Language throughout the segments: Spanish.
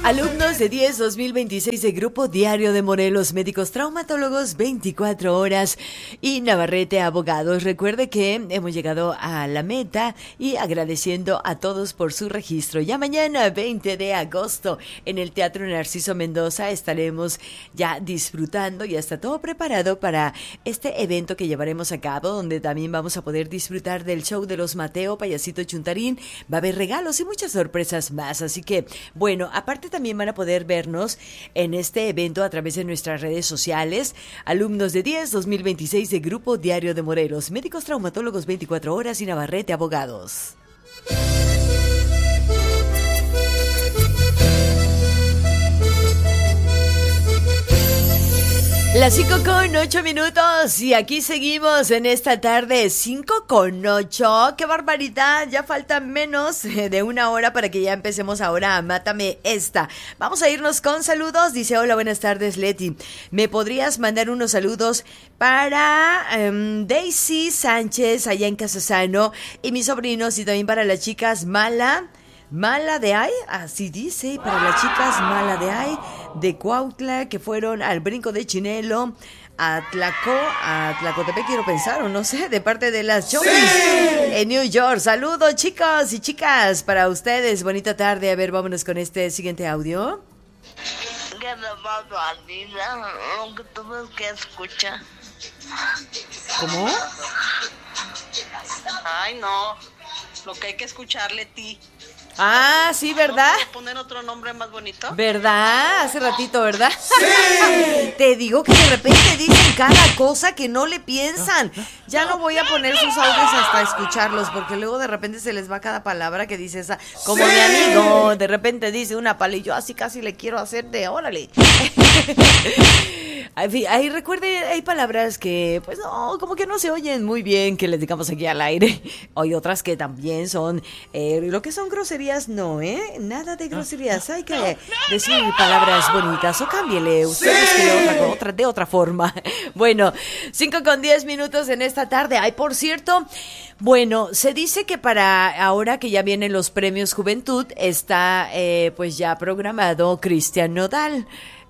Alumnos de 10 2026 de Grupo Diario de Morelos, médicos traumatólogos 24 horas y Navarrete Abogados. Recuerde que hemos llegado a la meta y agradeciendo a todos por su registro. Ya mañana, 20 de agosto, en el Teatro Narciso Mendoza estaremos ya disfrutando, ya está todo preparado para este evento que llevaremos a cabo, donde también vamos a poder disfrutar del show de los Mateo, Payasito Chuntarín. Va a haber regalos y muchas sorpresas más. Así que, bueno, aparte también van a poder vernos en este evento a través de nuestras redes sociales. Alumnos de 10 2026 de Grupo Diario de Morelos, médicos traumatólogos 24 horas y Navarrete Abogados. Las 5:08 y aquí seguimos en esta tarde, 5:08. ¡Qué barbaridad! Ya falta menos de una hora para que ya empecemos ahora a Mátame Esta. Vamos a irnos con saludos. Dice, hola, buenas tardes, Leti. ¿Me podrías mandar unos saludos para Daisy Sánchez allá en Casasano y mis sobrinos, y también para las chicas Mala de Ay, así dice, y para las chicas Mala de Ay de Cuautla, que fueron al Brinco de Chinelo, a Tlacotepec, quiero pensar, o no sé, de parte de las Chovis en New York. Saludos, chicos y chicas, para ustedes. Bonita tarde. A ver, vámonos con este siguiente audio. Que me va a lo que tú ves que escucha. ¿Cómo? Ay, no. Lo que hay que escucharle, ti. Ah, sí, ¿verdad? ¿No puedo poner otro nombre más bonito? ¿Verdad? Hace ratito, ¿verdad? ¡Sí! Te digo que de repente dicen cada cosa que no le piensan. Ya no voy a poner sus audios hasta escucharlos, porque luego de repente se les va cada palabra que dice esa. Como mi amigo, de repente dice una palabra y yo así casi le quiero hacer de órale. Ahí recuerde, hay palabras que pues no, como que no se oyen muy bien que les digamos aquí al aire. Hay otras que también son, lo que son groserías, no, nada de groserías. Hay que decir palabras bonitas o cámbiele ustedes que de otra forma. Bueno, 5:10 en esta tarde. Ay, por cierto, bueno, se dice que para ahora que ya vienen los premios Juventud, está pues ya programado Cristian Nodal.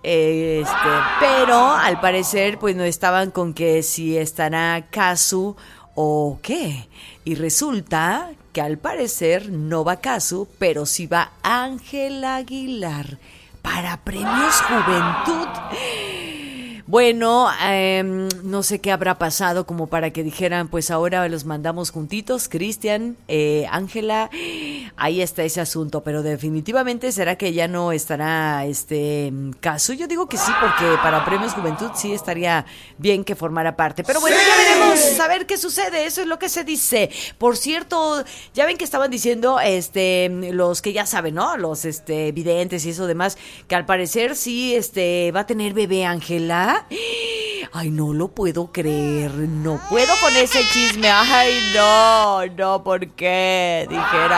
Pero al parecer pues no estaban con que si estará Casu o qué, y resulta que al parecer no va Casu, pero sí va Ángela Aguilar para premios Juventud. Bueno, no sé qué habrá pasado como para que dijeran, pues ahora los mandamos juntitos, Cristian, Ángela, ahí está ese asunto, pero definitivamente será que ya no estará Casu. Yo digo que sí, porque para Premios Juventud sí estaría bien que formara parte, pero bueno, ya veremos a ver qué sucede, eso es lo que se dice. Por cierto, ya ven que estaban diciendo los que ya saben, ¿no? Los videntes y eso demás, que al parecer sí va a tener bebé Ángela. Ay, no lo puedo creer, no puedo con ese chisme. Ay, no, ¿por qué?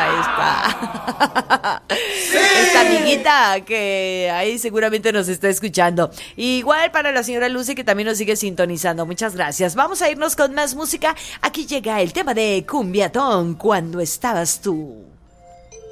Dijera esta amiguita que ahí seguramente nos está escuchando. Igual para la señora Lucy, que también nos sigue sintonizando. Muchas gracias. Vamos a irnos con más música. Aquí llega el tema de Cumbiatón, Cuando estabas tú.